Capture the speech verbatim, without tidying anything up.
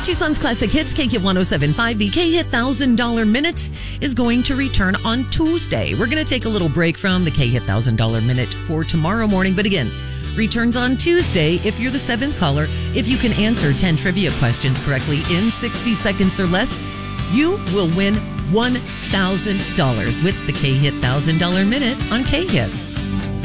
Tucson's Classic Hits, K Hit one oh seven point five. The K Hit one thousand dollars Minute is going to return on Tuesday. We're going to take a little break from the K Hit one thousand dollars Minute for tomorrow morning. But again, returns on Tuesday if you're the seventh caller. If you can answer ten trivia questions correctly in sixty seconds or less, you will win one thousand dollars with the K Hit one thousand dollars Minute on K Hit.